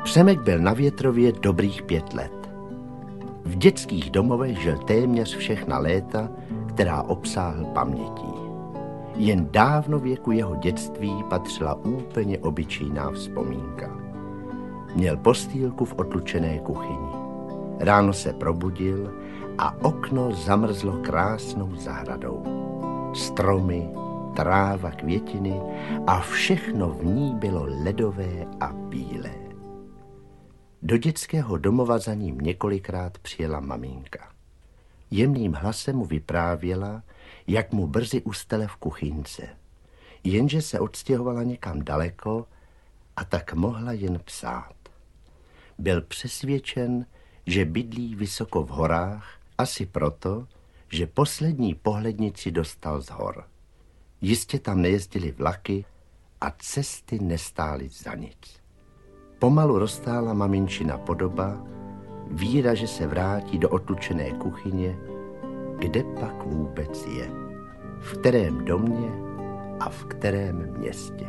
Přemek byl na Větrově dobrých 5 let. V dětských domovech žil téměř všechna léta, která obsáhl pamětí. Jen dávno věku jeho dětství patřila úplně obyčejná vzpomínka. Měl postýlku v otlučené kuchyni. Ráno se probudil a okno zamrzlo krásnou zahradou. Stromy, tráva, květiny a všechno v ní bylo ledové a bílé. Do dětského domova za ním několikrát přijela maminka. Jemným hlasem mu vyprávěla, jak mu brzy ustele v kuchynce. Jenže se odstěhovala někam daleko a tak mohla jen psát. Byl přesvědčen, že bydlí vysoko v horách, asi proto, že poslední pohlednici dostal z hor. Jistě tam nejezdily vlaky a cesty nestály za nic. Pomalu roztála maminčina podoba, víra, že se vrátí do otlučené kuchyně, kde pak vůbec je, v kterém domě a v kterém městě.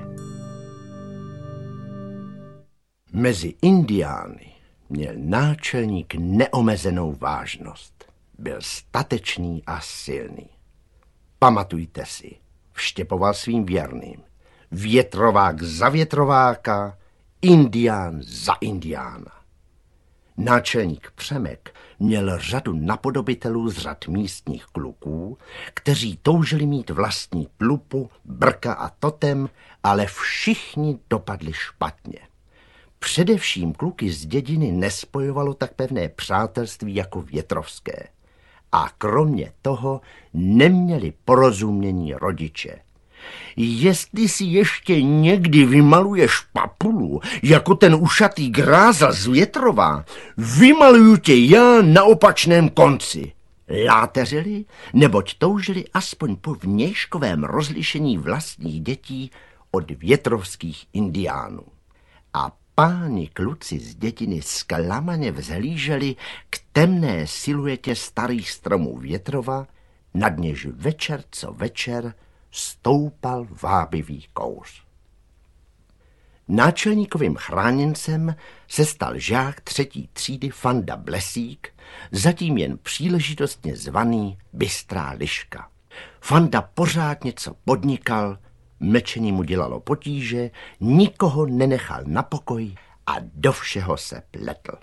Mezi indiány měl náčelník neomezenou vážnost. Byl statečný a silný. Pamatujte si, vštěpoval svým věrným. Větrovák za větrováka, indián za indiána. Náčelník Přemek měl řadu napodobitelů z řad místních kluků, kteří toužili mít vlastní tlupu, brka a totem, ale všichni dopadli špatně. Především kluky z dědiny nespojovalo tak pevné přátelství jako větrovské. A kromě toho neměli porozumění rodiče. Jestli si ještě někdy vymaluješ papulu, jako ten ušatý grázl z Větrova, vymaluju tě já na opačném konci. Láteřili, neboť toužili aspoň po vnějškovém rozlišení vlastních dětí od větrovských indiánů. A páni kluci z dětiny zklamaně vzhlíželi k temné siluetě starých stromů Větrova, nad něž večer co večer stoupal vábivý kouř. Náčelníkovým chráněncem se stal žák 3. třídy Fanda Blesík, zatím jen příležitostně zvaný Bystrá liška. Fanda pořád něco podnikal, mlčení mu dělalo potíže, nikoho nenechal na pokoji a do všeho se pletl.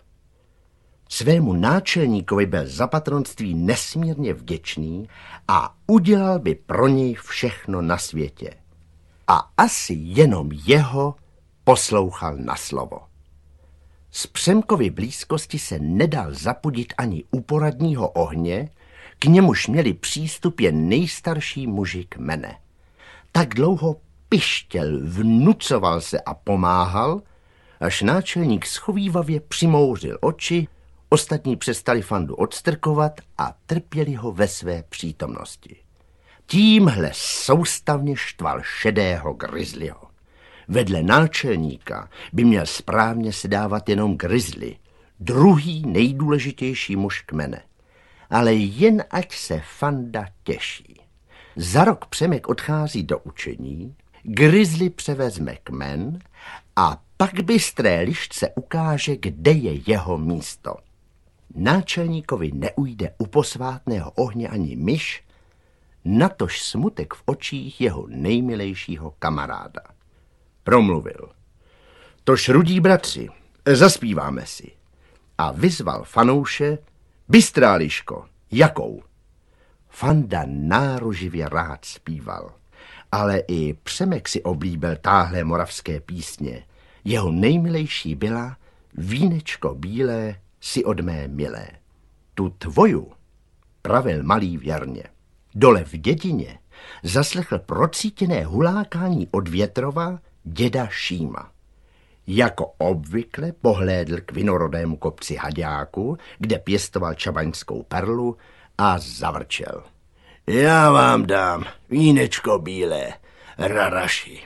Svému náčelníkovi byl za patronství nesmírně vděčný a udělal by pro něj všechno na světě. A asi jenom jeho poslouchal na slovo. Z Přemkovy blízkosti se nedal zapudit ani u poradního ohně, k němuž měli přístup jen nejstarší muži kmene. Tak dlouho pištěl, vnucoval se a pomáhal, až náčelník schovívavě přimouřil oči, ostatní přestali Fandu odstrkovat a trpěli ho ve své přítomnosti. Tímhle soustavně štval šedého grizzlyho. Vedle náčelníka by měl správně sedávat jenom grizzly, druhý nejdůležitější muž kmene. Ale jen ať se Fanda těší. Za rok Přemek odchází do učení, grizzly převezme kmen a pak Bystré lišce ukáže, kde je jeho místo. Náčelníkovi neujde u posvátného ohně ani myš, natož smutek v očích jeho nejmilejšího kamaráda. Promluvil. Tož, rudí bratři, zaspíváme si. A vyzval fanouše: Bystrá liško, jakou? Fanda náruživě rád zpíval, ale i Přemek si oblíbil táhlé moravské písně. Jeho nejmilejší byla Vínečko bílé si od mé milé. Tu tvoju, pravil malý věrně. Dole v dědině zaslechl procítěné hulákání od Větrova děda Šíma. Jako obvykle pohlédl k vinorodému kopci Haďáku, kde pěstoval čabaňskou perlu, a zavrčel. Já vám dám vínečko bílé, raraši.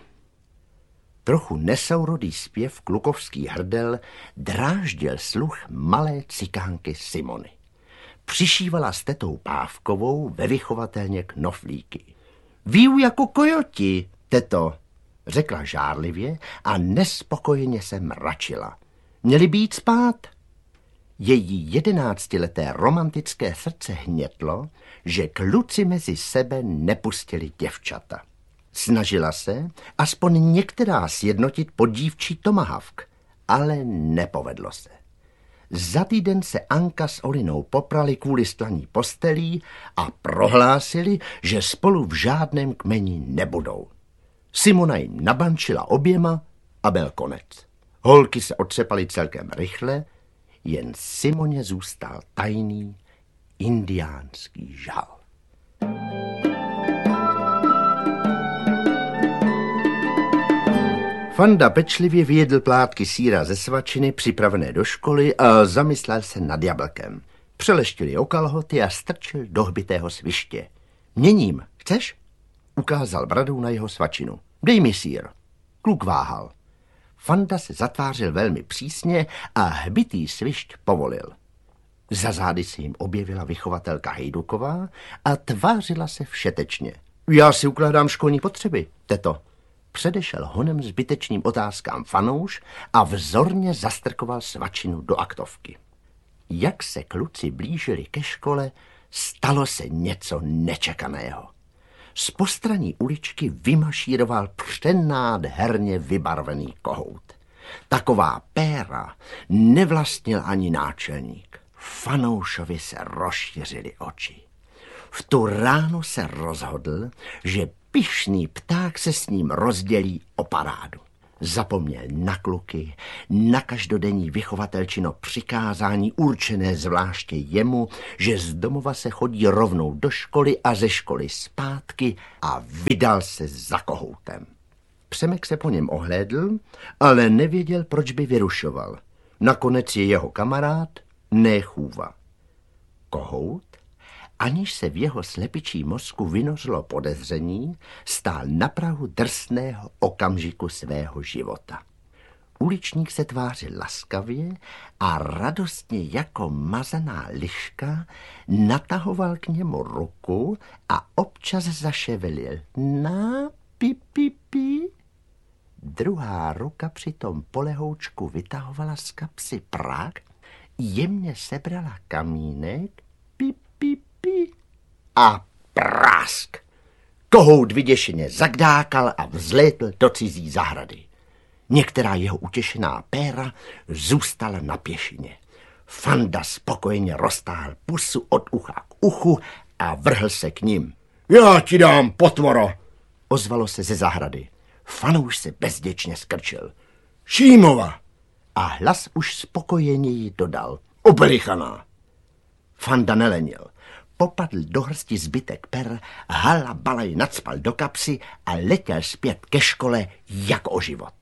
Trochu nesourodý zpěv klukovský hrdel dráždil sluch malé cikánky Simony. Přišívala s tetou Pávkovou ve vychovatelně knoflíky. Výju jako kojoti, teto, řekla žárlivě a nespokojeně se mračila. Měli by jít spát. Její 11leté romantické srdce hnětlo, že kluci mezi sebe nepustili děvčata. Snažila se aspoň některá sjednotit pod dívčí tomahawk, ale nepovedlo se. Za týden se Anka s Olinou poprali kvůli stlaní postelí a prohlásili, že spolu v žádném kmeni nebudou. Simona jim nabančila oběma a byl konec. Holky se otřepaly celkem rychle, jen Simoně zůstal tajný indiánský žal. Fanda pečlivě vyjedl plátky sýra ze svačiny připravené do školy a zamyslel se nad jablkem. Přeleštil je o kalhoty a strčil do hbitého sviště. Měním, chceš? Ukázal bradou na jeho svačinu. Dej mi sýr. Kluk váhal. Fanda se zatvářil velmi přísně a hbitý svišť povolil. Za zády se jim objevila vychovatelka Hejduková a tvářila se všetečně. Já si ukládám školní potřeby, teto. Předešel honem zbytečným otázkám fanouš a vzorně zastrkoval svačinu do aktovky. Jak se kluci blížili ke škole, stalo se něco nečekaného. Z postraní uličky vymašíroval přenádherně vybarvený kohout. Taková péra nevlastnil ani náčelník. Fanoušovi se rozšířily oči. V tu ránu se rozhodl, že pyšný pták se s ním rozdělí o parádu. Zapomněl na kluky, na každodenní vychovatelčino přikázání určené zvláště jemu, že z domova se chodí rovnou do školy a ze školy zpátky a vydal se za kohoutem. Přemek se po něm ohlédl, ale nevěděl, proč by vyrušoval. Nakonec je jeho kamarád, ne chůva. Kohout, aniž se v jeho slepičí mozku vynořilo podezření, stál na prahu drsného okamžiku svého života. Uličník se tvářil laskavě a radostně jako mazaná liška natahoval k němu ruku a občas zaševelil. Na, pi, pi, pi. Druhá ruka přitom polehoučku vytahovala z kapsy prach, jemně sebrala kamínek, pi, pi, pi, a prásk. Kohout vyděšeně zagdákal a vzlétl do cizí zahrady. Některá jeho utěšená péra zůstala na pěšině. Fanda spokojeně roztáhl pusu od ucha k uchu a vrhl se k nim. Já ti dám, potvoro, ozvalo se ze zahrady. Fanouš se bezděčně skrčil. Šímova! A hlas už spokojeněji dodal. Obelichaná! Fanda nelenil. Popadl do hrsti zbytek per, hala balaj nacpal do kapsy a letěl zpět ke škole jak o život.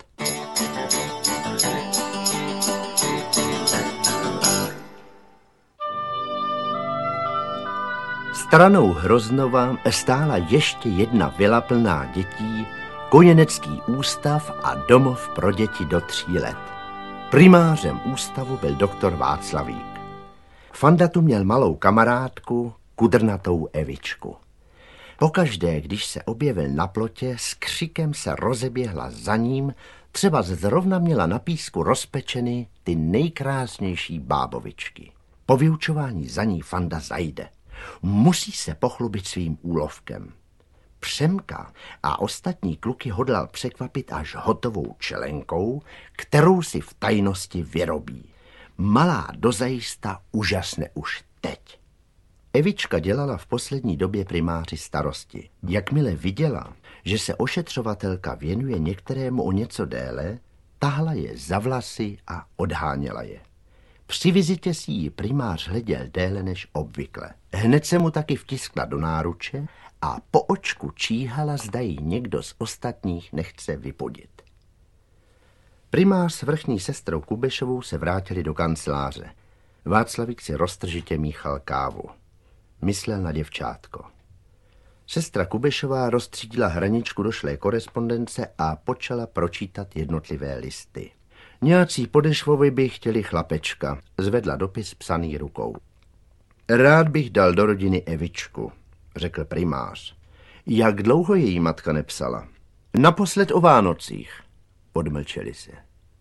Stranou Hroznova stála ještě jedna vila plná dětí, kojenecký ústav a domov pro děti do 3 let. Primářem ústavu byl doktor Václavík. Fanda tu měl malou kamarádku, kudrnatou Evičku. Pokaždé, když se objevil na plotě, s křikem se rozeběhla za ním, třeba zrovna měla na písku rozpečeny ty nejkrásnější bábovičky. Po vyučování za ní Fanda zajde. Musí se pochlubit svým úlovkem. Přemka a ostatní kluky hodlal překvapit až hotovou čelenkou, kterou si v tajnosti vyrobí. Malá dozajista úžasne už teď. Evička dělala v poslední době primáři starosti. Jakmile viděla, že se ošetřovatelka věnuje některému o něco déle, tahla je za vlasy a odháněla je. Při vizitě si jí primář hleděl déle než obvykle. Hned se mu taky vtiskla do náruče a po očku číhala, zda jí někdo z ostatních nechce vypodit. Primář s vrchní sestrou Kubešovou se vrátili do kanceláře. Václavík si roztržitě míchal kávu. Myslel na děvčátko. Sestra Kubešová rozstřídila hraničku došlé korespondence a počala pročítat jednotlivé listy. Nějací Podešvovi by chtěli chlapečka, zvedla dopis psaný rukou. Rád bych dal do rodiny Evičku, řekl primář. Jak dlouho její matka nepsala? Naposled o Vánocích. Odmlčeli se.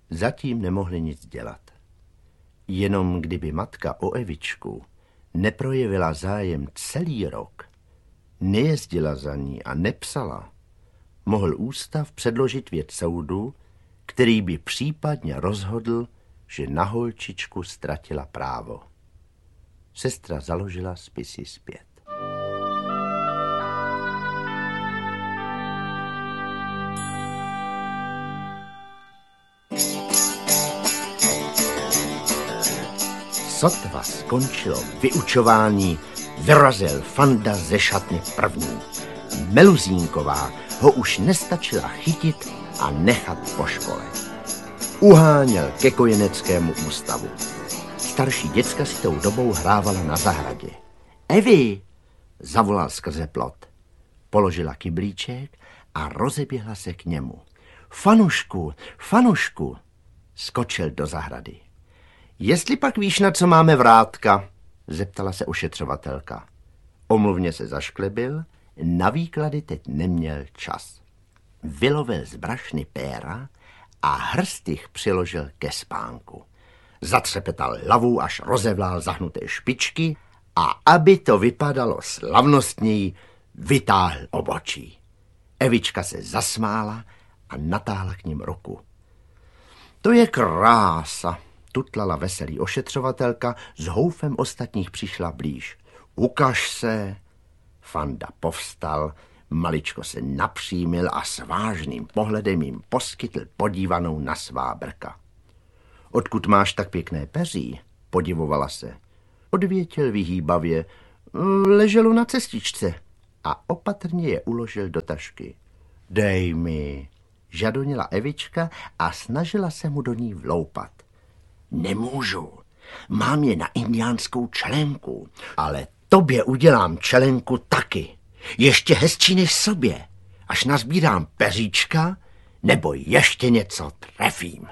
Zatím nemohli nic dělat. Jenom kdyby matka o Evičku neprojevila zájem celý rok, nejezdila za ní a nepsala, mohl ústav předložit věc soudu, který by případně rozhodl, že na holčičku ztratila právo. Sestra založila spisy zpět. Sotva skončilo vyučování, vyrazil Fanda ze šatny první. Meluzínková ho už nestačila chytit a nechat po škole. Uháněl ke kojeneckému ústavu. Starší děcka si tou dobou hrávala na zahradě. Evi, zavolal skrze plot. Položila kyblíček a rozeběhla se k němu. Fanušku, Fanušku, skočil do zahrady. Jestli pak víš, na co máme vrátka, zeptala se ošetřovatelka. Omluvně se zašklebil, na výklady teď neměl čas. Vylovil z brašny péra a hrstych přiložil ke spánku. Zatřepetal hlavu, až rozevlál zahnuté špičky a aby to vypadalo slavnostněji, vytáhl obočí. Evička se zasmála a natáhla k ním ruku. To je krása, tutlala veselý ošetřovatelka, s houfem ostatních přišla blíž. Ukaž se. Fanda povstal, maličko se napřímil a s vážným pohledem jim poskytl podívanou na svá brka. Odkud máš tak pěkné peří? Podivovala se. Odvětil vyhýbavě. Leželo na cestičce a opatrně je uložil do tašky. Dej mi, žadonila Evička a snažila se mu do ní vloupat. Nemůžu, mám je na indiánskou čelenku, ale tobě udělám čelenku taky. Ještě hezčí než sobě, až nazbírám peříčka, nebo ještě něco trefím.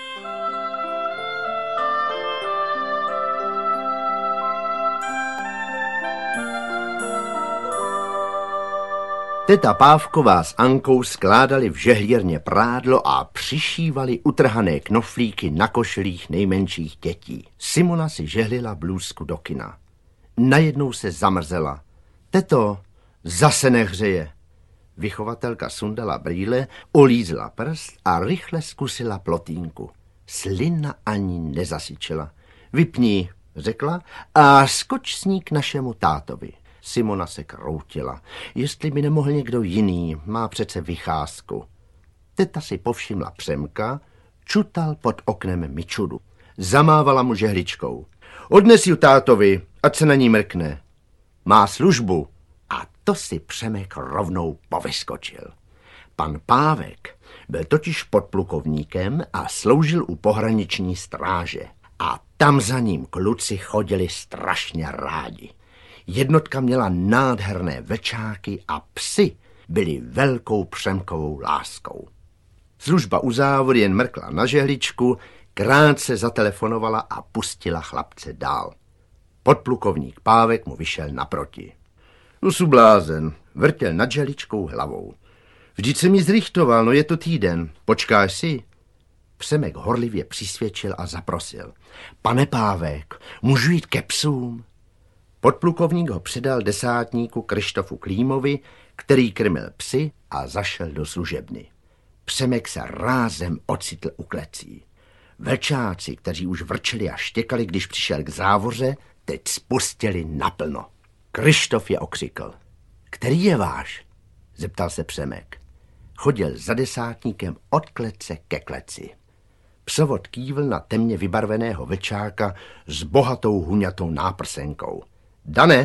Teta Pávková s Ankou skládali v žehlírně prádlo a přišívali utrhané knoflíky na košilích nejmenších dětí. Simona si žehlila blůzku do kina. Najednou se zamrzela. Teto, zase nehřeje. Vychovatelka sundala brýle, olízla prst a rychle zkusila plotínku. Slina ani nezasyčela. Vypni, řekla, a skoč s ní k našemu tátovi. Simona se kroutila. Jestli by nemohl někdo jiný, má přece vycházku. Teta si povšimla Přemka, čutal pod oknem Mičudu. Zamávala mu žehličkou. Odnes ju tátovi, ať se na ní mrkne. Má službu. A to si Přemek rovnou povyskočil. Pan Pávek byl totiž podplukovníkem a sloužil u pohraniční stráže. A tam za ním kluci chodili strašně rádi. Jednotka měla nádherné vlčáky a psi byli velkou Přemkovou láskou. Služba u závody jen mrkla na žehličku, krátce zatelefonovala a pustila chlapce dál. Podplukovník Pávek mu vyšel naproti. No su blázen, vrtěl nad žehličkou hlavou. Vždyť se mi zrichtoval, no je to týden, počkáš si? Přemek horlivě přisvědčil a zaprosil. Pane Pávek, můžu jít ke psům? Podplukovník ho předal desátníku Krištofu Klímovi, který krmil psy a zašel do služebny. Přemek se rázem ocitl u klecí. Vlčáci, kteří už vrčeli a štěkali, když přišel k závoře, teď spustili naplno. Krištof je okřikl. Který je váš? Zeptal se Přemek. Chodil za desátníkem od klece ke kleci. Psovod kývl na temně vybarveného vlčáka s bohatou huňatou náprsenkou. Dane,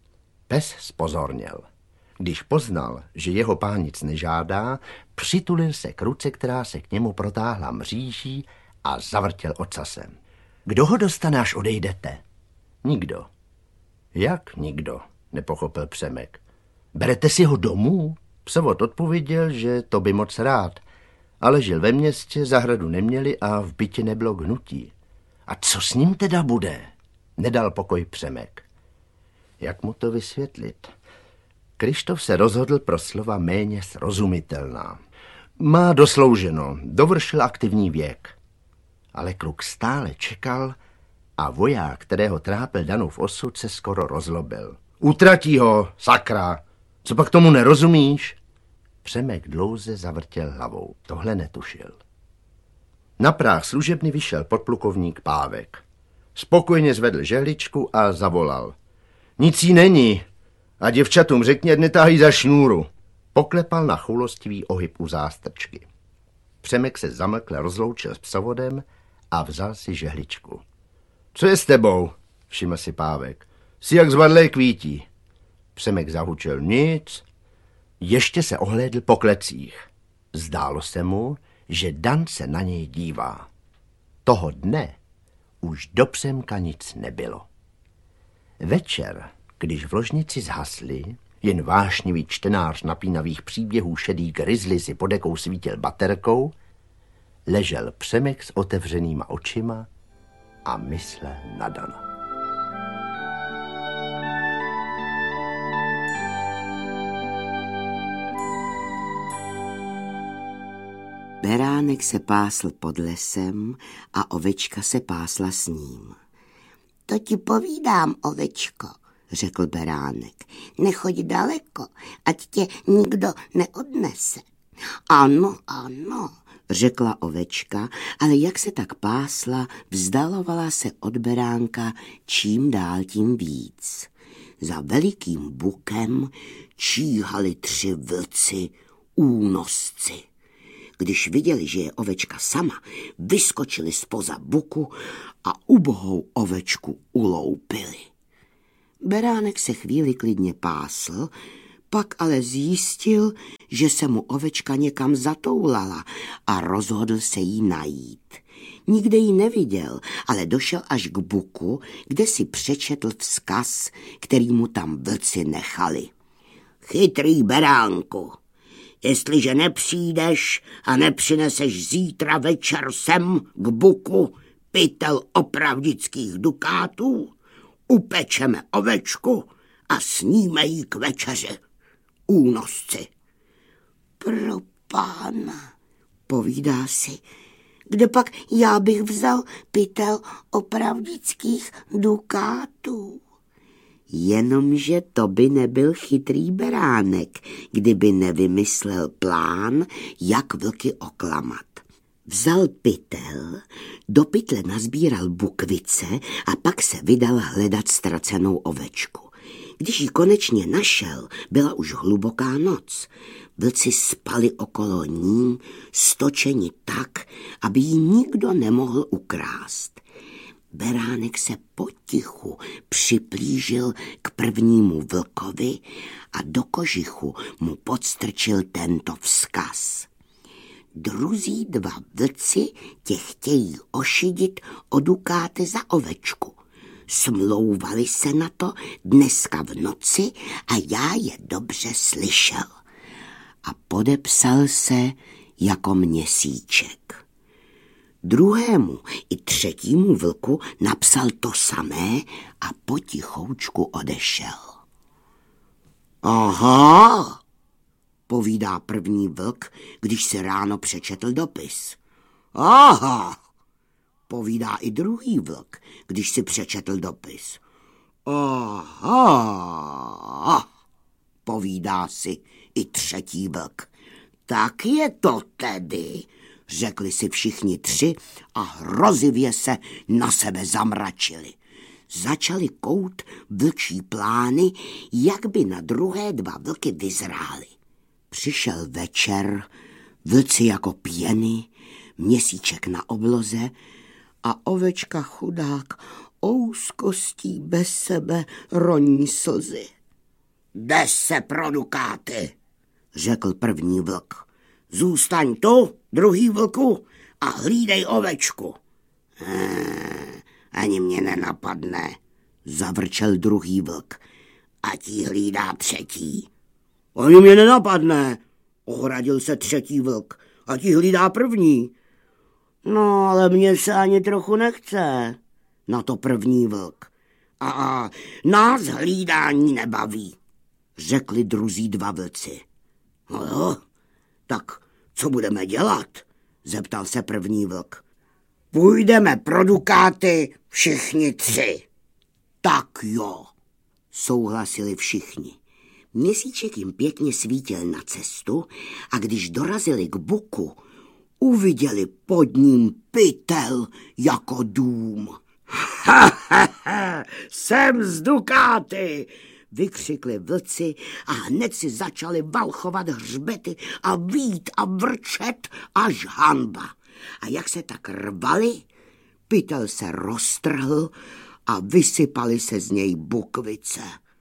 pes zpozorněl. Když poznal, že jeho pán nic nežádá, přitulil se k ruce, která se k němu protáhla mříží a zavrtěl ocasem. Kdo ho dostane, až odejdete? Nikdo. Jak nikdo? Nepochopil Přemek. Berete si ho domů? Psovod odpověděl, že to by moc rád, ale žil ve městě, zahradu neměli a v bytě nebylo hnutí. A co s ním teda bude? Nedal pokoj Přemek. Jak mu to vysvětlit? Krištof se rozhodl pro slova méně srozumitelná. Má doslouženo, dovršil aktivní věk. Ale kluk stále čekal a voják, kterého trápil Danův osud, se skoro rozlobil. Utratí ho, sakra! Co pak tomu nerozumíš? Přemek dlouze zavrtěl hlavou. Tohle netušil. Na práh služebny vyšel podplukovník Pávek. Spokojeně zvedl žehličku a zavolal. Nic jí není. A děvčatům řekni, ať netáhají za šňůru. Poklepal na choulostivý ohyb u zástrčky. Přemek se zamlkle rozloučil s psovodem a vzal si žehličku. Co je s tebou? Všiml si Pávek. Jsi jak zvadlé kvítí. Přemek zahučel. Nic. Ještě se ohlédl po klecích. Zdálo se mu, že Dan se na něj dívá. Toho dne už do Přemka nic nebylo. Večer, když v ložnici zhasli, jen vášnivý čtenář napínavých příběhů šedý grizzly si pod dekou svítil baterkou, ležel Přemek s otevřenýma očima a myslel na Dana. Beránek se pásl pod lesem a ovečka se pásla s ním. To ti povídám, ovečko, řekl Beránek. Nechoď daleko, ať tě nikdo neodnese. Ano, ano, řekla ovečka, ale jak se tak pásla, vzdalovala se od Beránka čím dál tím víc. Za velikým bukem číhali 3 vlci, únosci. Když viděli, že je ovečka sama, vyskočili zpoza buku a ubohou ovečku uloupili. Beránek se chvíli klidně pásl, pak ale zjistil, že se mu ovečka někam zatoulala a rozhodl se jí najít. Nikde ji neviděl, ale došel až k buku, kde si přečetl vzkaz, který mu tam vlci nechali. Chytrý beránku, jestliže nepřijdeš a nepřineseš zítra večer sem k buku pytel opravdických dukátů, upečeme ovečku a sníme jí k večeři. Únosci. Pro pána, povídá si, kde pak já bych vzal pytel opravdických dukátů. Jenomže to by nebyl chytrý beránek, kdyby nevymyslel plán, jak vlky oklamat. Vzal pytel, do pytle nazbíral bukvice a pak se vydal hledat ztracenou ovečku. Když ji konečně našel, byla už hluboká noc. Vlci spali okolo ní, stočeni tak, aby ji nikdo nemohl ukrást. Beránek se potichu připlížil k prvnímu vlkovi a do kožichu mu podstrčil tento vzkaz. Druzí 2 vlci tě chtějí ošidit o dukáty za ovečku. Smlouvali se na to dneska v noci a já je dobře slyšel. A podepsal se jako Měsíček. Druhému i 3. vlku napsal to samé a potichoučku odešel. Aha, povídá první vlk, když si ráno přečetl dopis. Aha, povídá i druhý vlk, když si přečetl dopis. Aha, povídá si i 3. vlk. Tak je to tedy, řekli si všichni 3 a hrozivě se na sebe zamračili. Začali kout vlčí plány, jak by na druhé 2 vlky vyzrály. Přišel večer, vlci jako pěny, Měsíček na obloze a ovečka chudák ouskostí bez sebe roní slzy. Jde se pro dukáty, řekl první vlk. Zůstaň tu, druhý vlku, a hlídej ovečku. Ani mě nenapadne, zavrčel druhý vlk. Ať jí hlídá 3. Ani mě nenapadne, ohradil se 3. vlk. Ať jí hlídá 1. No, ale mně se ani trochu nechce, na to 1. vlk. A nás hlídání nebaví, řekli druzí 2 vlci. No jo, tak co budeme dělat? Zeptal se 1. vlk. Půjdeme pro dukáty všichni 3. Tak jo, souhlasili všichni. Měsíček jim pěkně svítil na cestu a když dorazili k buku, uviděli pod ním pytel jako dům. Jsem z dukáty, vykřikli vlci a hned si začali valchovat hřbety a vít a vrčet až hanba. A jak se tak rvali, pytel se roztrhl a vysypaly se z něj bukvice.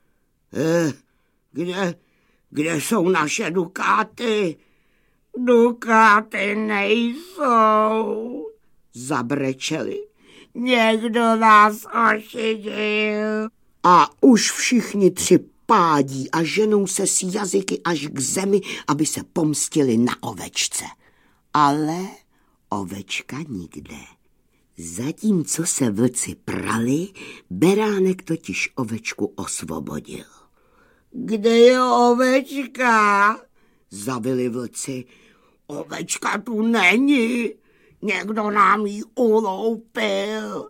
Kde jsou naše dukáty? Dukáty nejsou, zabrečeli. Někdo nás ošidil. A už všichni 3 pádí a ženou se s jazyky až k zemi, aby se pomstili na ovečce. Ale ovečka nikde. Zatímco se vlci prali, beránek totiž ovečku osvobodil. Kde je ovečka? Zavili vlci. Ovečka tu není. Někdo nám ji uloupil.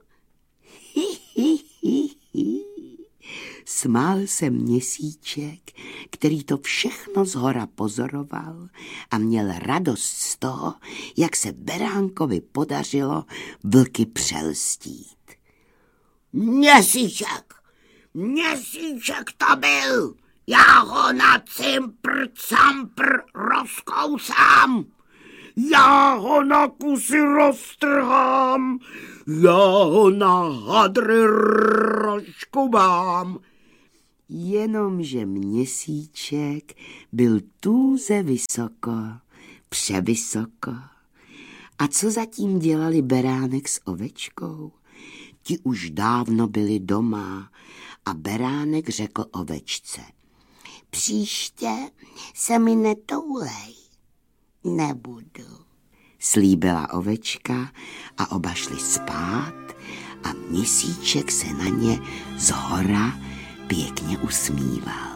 Smál se Měsíček, který to všechno zhora pozoroval a měl radost z toho, jak se beránkovi podařilo vlky přelstít. Měsíček to byl! Já ho na cimpr-campr rozkousám! Já ho na kusy roztrhám! Já ho na hadry rozškubám! Jenomže Měsíček byl tůze vysoko, převysoko. A co zatím dělali beránek s ovečkou? Ti už dávno byli doma a beránek řekl ovečce. Příště se mi netoulej. Nebudu, slíbila ovečka a oba šli spát a Měsíček se na ně zhora pěkně usmíval.